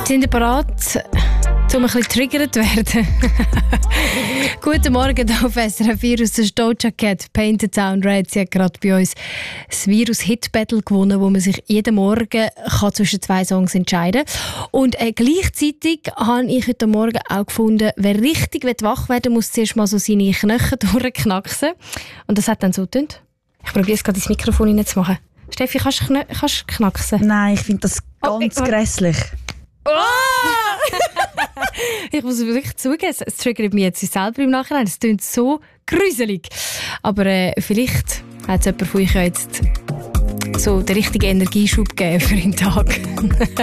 Sind ihr bereit, um ein bisschen getriggert zu werden? Guten Morgen hier auf SRF Virus. Das ist Doja Cat, Painted Town Red. Sie hat gerade bei uns das Virus-Hit-Battle gewonnen, wo man sich jeden Morgen kann zwischen zwei Songs entscheiden kann. Und gleichzeitig habe ich heute Morgen auch gefunden, wer richtig wach werden will, muss zuerst mal so seine Knochen durchknacksen. Und das hat dann so getönt. Ich probiere es gerade ins Mikrofon hineinzumachen. Steffi, kannst du knacksen? Nein, ich finde das ganz grässlich. Oh! Ich muss wirklich zugeben, es triggert mich jetzt selber im Nachhinein. Es klingt so gruselig. Aber vielleicht hat es jemand von euch jetzt so den richtigen Energieschub gegeben für den Tag.